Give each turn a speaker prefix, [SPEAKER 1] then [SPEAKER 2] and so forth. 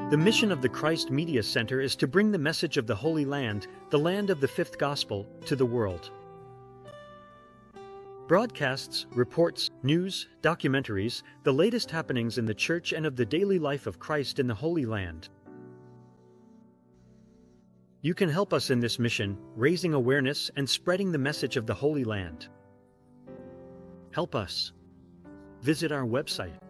[SPEAKER 1] The mission of the Christ Media Center is to bring the message of the Holy Land, the land of the fifth gospel, to the world. Broadcasts, reports, news, documentaries, the latest happenings in the church and of the daily life of Christ in the Holy Land. You can help us in this mission, raising awareness and spreading the message of the Holy Land. Help us. Visit our website